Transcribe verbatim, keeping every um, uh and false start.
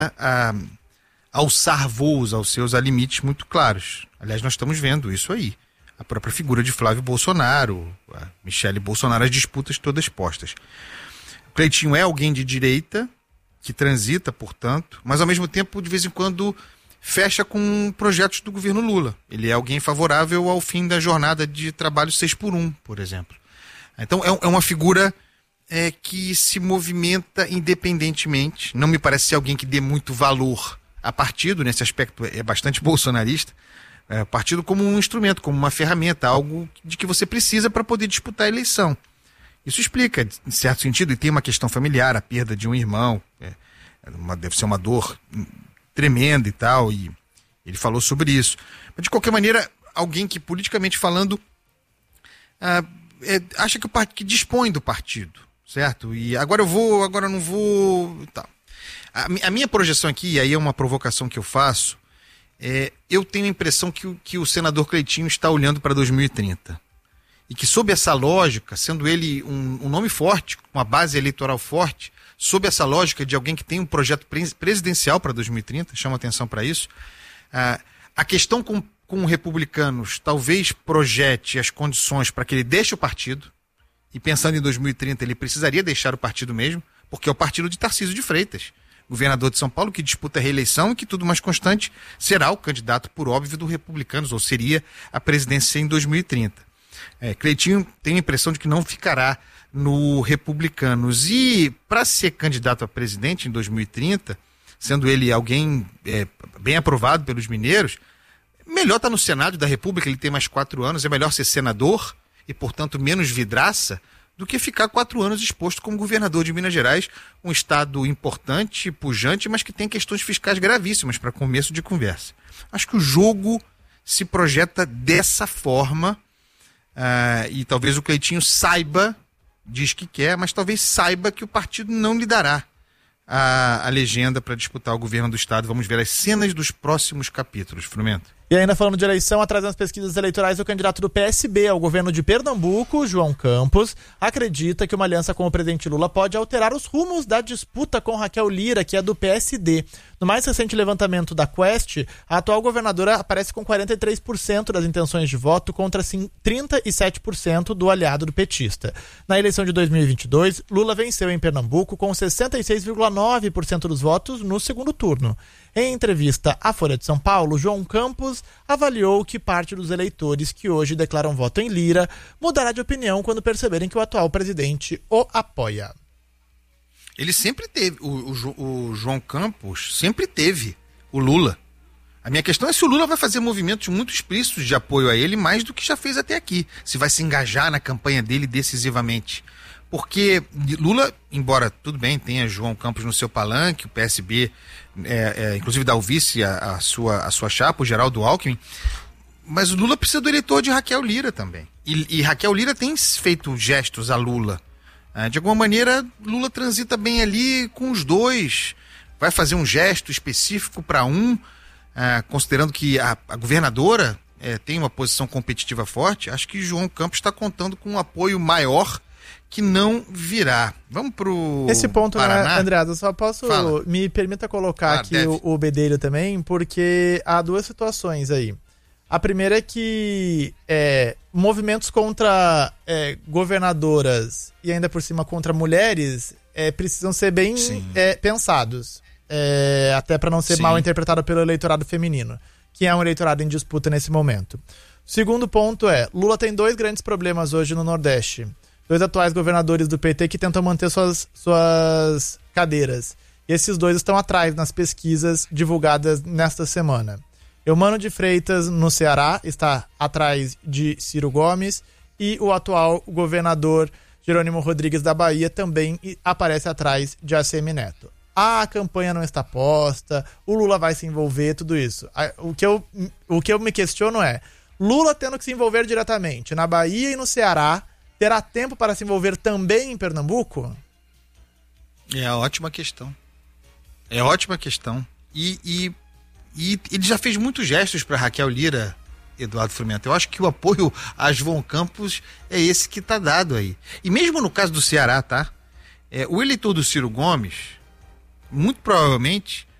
a alçar voos aos seus limites muito claros. Aliás, nós estamos vendo isso aí. A própria figura de Flávio Bolsonaro, a Michele Bolsonaro, as disputas todas postas. O Cleitinho é alguém de direita, que transita, portanto, mas ao mesmo tempo, de vez em quando, fecha com projetos do governo Lula. Ele é alguém favorável ao fim da jornada de trabalho seis por um, por exemplo. Então, é, é uma figura é, que se movimenta independentemente. Não me parece ser alguém que dê muito valor a partido, nesse aspecto é bastante bolsonarista. É, partido como um instrumento, como uma ferramenta, algo de que você precisa para poder disputar a eleição. Isso explica, em certo sentido, e tem uma questão familiar, a perda de um irmão, é, uma, deve ser uma dor tremenda e tal, e ele falou sobre isso. Mas, de qualquer maneira, alguém que, politicamente falando, ah, é, acha que, o part... que dispõe do partido, certo? E agora eu vou, agora eu não vou... Tá. A, a minha projeção aqui, e aí é uma provocação que eu faço, é, eu tenho a impressão que, que o senador Cleitinho está olhando para dois mil e trinta. E que, sob essa lógica, sendo ele um, um nome forte, uma base eleitoral forte, sob essa lógica de alguém que tem um projeto presidencial para dois mil e trinta, chama atenção para isso, ah, a questão com, com republicanos talvez projete as condições para que ele deixe o partido, e pensando em dois mil e trinta ele precisaria deixar o partido mesmo, porque é o partido de Tarcísio de Freitas, governador de São Paulo, que disputa a reeleição e que, tudo mais constante, será o candidato, por óbvio, do Republicanos, ou seria a presidência em dois mil e trinta. É, Cleitinho tem a impressão de que não ficará no Republicanos. E, para ser candidato a presidente em dois mil e trinta, sendo ele alguém é, bem aprovado pelos mineiros, melhor estar no Senado da República, ele tem mais quatro anos, é melhor ser senador e, portanto, menos vidraça, do que ficar quatro anos exposto como governador de Minas Gerais, um estado importante, pujante, mas que tem questões fiscais gravíssimas para começo de conversa. Acho que o jogo se projeta dessa forma, uh, e talvez o Cleitinho saiba, diz que quer, mas talvez saiba que o partido não lhe dará a, a legenda para disputar o governo do estado. Vamos ver as cenas dos próximos capítulos, Frumento. E ainda falando de eleição, atrás das pesquisas eleitorais, o candidato do P S B ao governo de Pernambuco, João Campos, acredita que uma aliança com o presidente Lula pode alterar os rumos da disputa com Raquel Lira, que é do P S D. No mais recente levantamento da Quest, a atual governadora aparece com quarenta e três por cento das intenções de voto contra trinta e sete por cento do aliado do petista. Na eleição de dois mil e vinte e dois, Lula venceu em Pernambuco com sessenta e seis vírgula nove por cento dos votos no segundo turno. Em entrevista à Folha de São Paulo, João Campos avaliou que parte dos eleitores que hoje declaram voto em Lira mudará de opinião quando perceberem que o atual presidente o apoia. Ele sempre teve, o, o, o João Campos sempre teve o Lula. A minha questão é se o Lula vai fazer movimentos muito explícitos de apoio a ele, mais do que já fez até aqui. Se vai se engajar na campanha dele decisivamente. Porque Lula, embora tudo bem, tenha João Campos no seu palanque, o P S B, é, é, inclusive dá o vice a, a, sua, a sua chapa, o Geraldo Alckmin, mas o Lula precisa do eleitor de Raquel Lira também. E, e Raquel Lira tem feito gestos a Lula. É, de alguma maneira, Lula transita bem ali com os dois, vai fazer um gesto específico para um, é, considerando que a, a governadora é, tem uma posição competitiva forte. Acho que João Campos está contando com um apoio maior que não virá. Vamos pro Esse ponto, Paraná? Né, Andreasa, só posso... Fala. Me permita colocar Ah, aqui o, o bedelho também, porque há duas situações aí. A primeira é que é, movimentos contra é, governadoras e ainda por cima contra mulheres é, precisam ser bem é, pensados. É, até para não ser Sim. mal interpretado pelo eleitorado feminino, que é um eleitorado em disputa nesse momento. O segundo ponto é, Lula tem dois grandes problemas hoje no Nordeste. Dois atuais governadores do P T que tentam manter suas, suas cadeiras. E esses dois estão atrás nas pesquisas divulgadas nesta semana. Eumano de Freitas, no Ceará, está atrás de Ciro Gomes. E o atual governador Jerônimo Rodrigues da Bahia também aparece atrás de A C M Neto. A campanha não está posta, o Lula vai se envolver, tudo isso. O que eu, o que eu me questiono é, Lula tendo que se envolver diretamente na Bahia e no Ceará, terá tempo para se envolver também em Pernambuco? É ótima questão. É ótima questão. E, e, e ele já fez muitos gestos para Raquel Lira, Eduardo Frumento. Eu acho que o apoio a João Campos é esse que está dado aí. E mesmo no caso do Ceará, tá? É, o eleitor do Ciro Gomes, muito provavelmente,